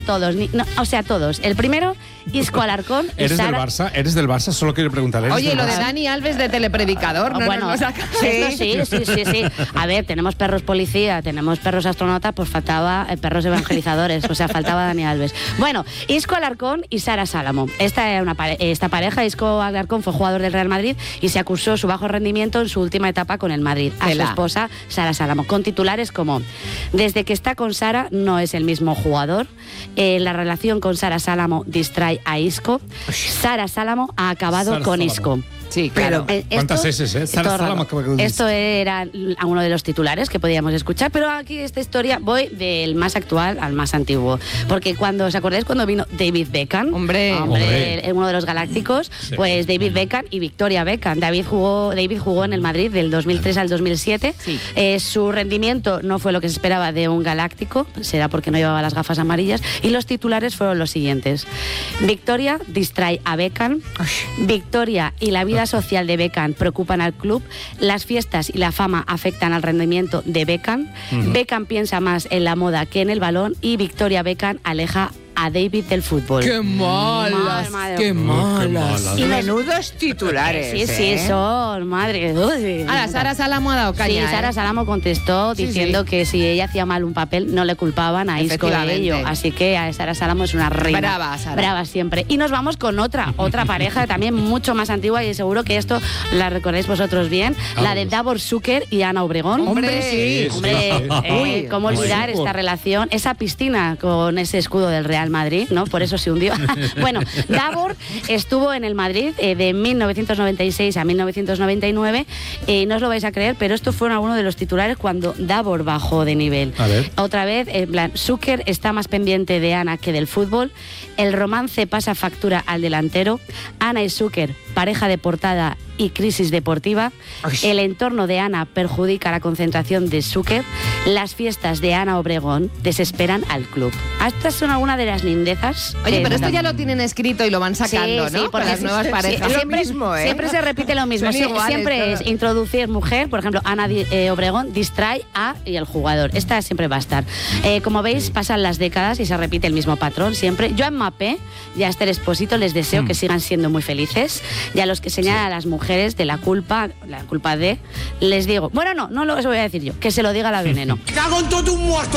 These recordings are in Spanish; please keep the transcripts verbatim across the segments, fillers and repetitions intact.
Todos, ni, no, o sea, todos. El primero, Isco Alarcón. Y ¿Eres Sara... del Barça? ¿Eres del Barça? Solo quiero preguntarle. Oye, lo Barça? de Dani Alves de telepredicador, ¿no? Bueno, no, no, no, ¿sí? Esto sí, sí, sí, sí. A ver, tenemos perros policía, tenemos perros astronautas, pues faltaba eh, perros evangelizadores, o sea, faltaba Dani Alves. Bueno, Isco Alarcón y Sara Salamo. Esta, era una pare esta pareja, Isco Alarcón, fue jugador del Real Madrid y se acusó su bajo rendimiento en su última etapa con el Madrid. A Tela. su esposa, Sara Salamo. Con titulares como: desde que está con Sara no es el mismo jugador. Eh, la relación con Sara Salamo distrae a Isco. Sara Salamo ha acabado Sara con Salamo. Isco. Sí, claro. Eh, ¿Cuántas eses, eh? Sara todo Salamo raro. acaba con Esto era uno de los titulares que podíamos escuchar, pero aquí esta historia voy del más actual al más antiguo. Porque cuando, ¿os acordáis cuando vino David Beckham? Hombre. Hombre, el- uno de los galácticos, Sí. pues David Beckham y Victoria Beckham. David jugó, David jugó en el Madrid del dos mil tres al dos mil siete. Sí. Eh, su rendimiento no fue lo que se esperaba de un galáctico, será porque no llevaba las gafas amarillas, y los titulares fueron los siguientes: Victoria distrae a Beckham, Victoria y la vida social de Beckham preocupan al club, las fiestas y la fama afectan al rendimiento de Beckham, Beckham piensa más en la moda que en el balón, y Victoria Beckham aleja a David del fútbol. ¡Qué malas! Madre, ¡Qué madre. malas! malas. Y los- Menudos titulares. Sí, sí, ¿eh? son, madre. Uy. Ahora, Sara Salamo ha dado caña. Sí, Sara ¿eh? Salamo contestó Sí, diciendo sí. que si ella hacía mal un papel no le culpaban a Isco de Efectivamente. ello. Así que a Sara Salamo es una reina. Brava, Sara. Brava siempre. Y nos vamos con otra, otra pareja también mucho más antigua, y seguro que esto la recordáis vosotros bien, la de Davor Zucker y Ana Obregón. Hombre, sí. Hombre, eh, Uy, cómo olvidar uy. esta relación, esa piscina con ese escudo del Real Madrid, ¿no? Por eso se hundió. Bueno, Davor estuvo en el Madrid eh, de mil novecientos noventa y seis a mil novecientos noventa y nueve, y no os lo vais a creer, pero estos fueron algunos de los titulares cuando Davor bajó de nivel. A ver. Otra vez, en plan, Zucker está más pendiente de Ana que del fútbol, el romance pasa factura al delantero, Ana y Zucker, pareja de portada y crisis deportiva, Ay. el entorno de Ana perjudica la concentración de Zucker, las fiestas de Ana Obregón desesperan al club. Estas son algunas de las lindezas. Oye, que pero esto están- ya lo tienen escrito y lo van sacando, Sí, ¿no? sí, Con porque las sí, nuevas sí, parejas. es lo siempre, mismo, ¿eh? siempre se repite lo mismo. Son Sie- iguales siempre es todas. introducir mujer, por ejemplo, Ana Di- eh, Obregón distrae a y el jugador. Esta siempre va a estar. Eh, como veis, pasan las décadas y se repite el mismo patrón siempre. Yo a Mbappé y a Esther Expósito les deseo que sigan siendo muy felices, y a los que señalan a las mujeres de la culpa, la culpa de, les digo, bueno, no, no lo eso voy a decir yo, que se lo diga la Veneno. ¡Cago en todo un muerto!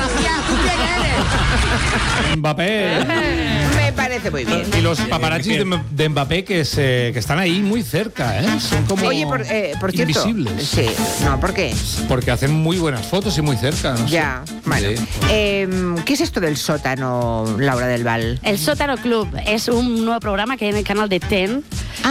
Mbappé. Me parece muy bien. Y los paparazzis de, de Mbappé que, se, que están ahí muy cerca, ¿eh? Son como Oye, por, eh, por cierto. invisibles. Sí, no, ¿por qué? Porque hacen muy buenas fotos y muy cerca, no sé. Ya, bueno. Sí. Eh, ¿Qué es esto del sótano, Laura del Val? El Sótano Club es un nuevo programa que hay en el canal de Ten,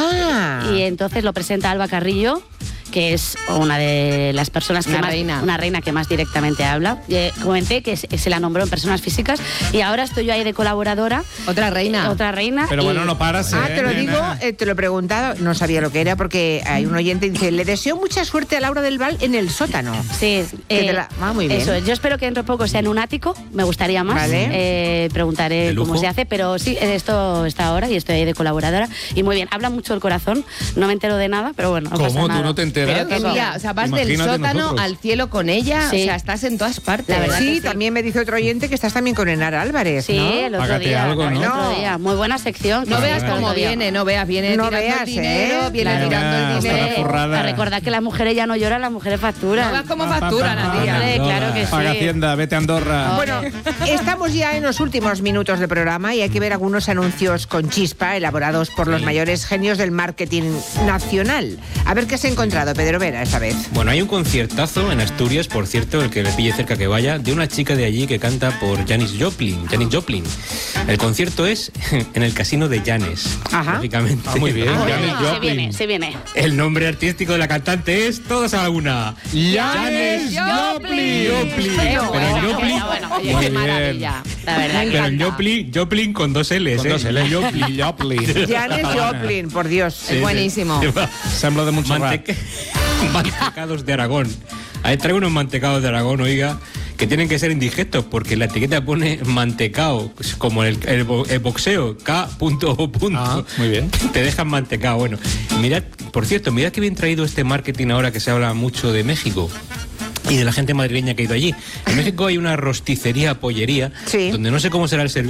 Ah, y entonces lo presenta Alba Carrillo, que es una de las personas que Una más, reina. una reina que más directamente habla. Eh, comenté que se, se la nombró en personas físicas, y ahora estoy yo ahí de colaboradora. Otra reina. Eh, otra reina. Pero y- bueno, no paras, ah, ¿eh, te lo nena? digo, eh, te lo he preguntado, no sabía lo que era, porque hay un oyente que dice, le deseo mucha suerte a Laura del Val en el sótano. Sí, Que eh, te la- ah, muy bien. Eso, yo espero que dentro de poco sea en un ático, me gustaría más. Vale. Eh, preguntaré ¿De lujo? cómo se hace, pero sí, esto está ahora y estoy ahí de colaboradora. Y muy bien, habla mucho el corazón, no me entero de nada, pero bueno, no ¿Cómo? pasa ¿Tú nada. no te enteras? Pero que Eso. mira, o sea, vas del Imagínate sótano nosotros. al cielo con ella, Sí. o sea, estás en todas partes. La verdad Sí, que sí. también me dice otro oyente que estás también con Enara Álvarez, Sí, ¿no? el otro Págate día. algo, el ¿no? otro día. Muy buena sección. No que veas el cómo otro día. viene, no veas, viene No tirando veas, el dinero, ¿eh? viene Claro, tirando el hasta la dinero. forrada. A recordar que las mujeres ya no lloran, las mujeres facturan. No veas cómo facturan, Pa, pa, pa, Andrea. Hombre, Andorra. claro que sí. Paga Hacienda, vete a Andorra. Bueno, estamos ya en los últimos minutos del programa y hay que ver algunos anuncios con chispa elaborados por los mayores genios del marketing nacional. A ver qué has encontrado, Pedro Vera, esta vez. Bueno, hay un conciertazo en Asturias, por cierto, el que le pille cerca que vaya, de una chica de allí que canta por Janis Joplin. Janis Joplin. El concierto es en el casino de Janis, Ajá. lógicamente. Ah, muy bien. Ah, Janis bueno, se Joplin. viene, se viene. El nombre artístico de la cantante es Todos a la una. Janis Joplin. Joplin. Qué Pero bueno, en Joplin, bueno, bueno, oye, Muy qué bien. maravilla. La verdad que pero en encanta. Joplin, Joplin con dos L's. Con ¿eh? dos L. Joplin, Joplin. Janis Joplin, por Dios. Sí, sí. Buenísimo. Lleva Sembla de mucho Manteca- mantecados de Aragón. Ahí traigo unos mantecados de Aragón, oiga, que tienen que ser indigestos porque la etiqueta pone mantecao, como el, el, bo- el boxeo, K punto O punto. Ah, muy bien. Te dejan mantecao. Bueno, mirad, por cierto, mirad que bien traído este marketing ahora que se habla mucho de México. Y de la gente madrileña que ha ido allí. En México hay una rosticería, pollería, Sí. donde no sé cómo será el servicio.